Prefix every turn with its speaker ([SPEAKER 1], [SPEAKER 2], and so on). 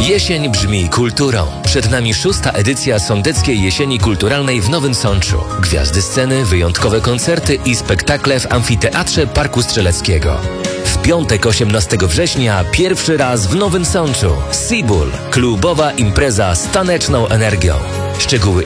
[SPEAKER 1] Jesień brzmi kulturą. Przed nami 6. edycja Sądeckiej Jesieni Kulturalnej w Nowym Sączu. Gwiazdy sceny, wyjątkowe koncerty i spektakle w Amfiteatrze Parku Strzeleckiego. W piątek 18 września pierwszy raz w Nowym Sączu. Seabull. Klubowa impreza z taneczną energią. Szczegóły